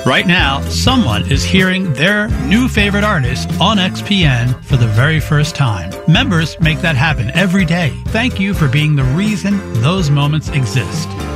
Right now, someone is hearing their new favorite artist on XPN for the very first time. Members make that happen every day. Thank you for being the reason those moments exist.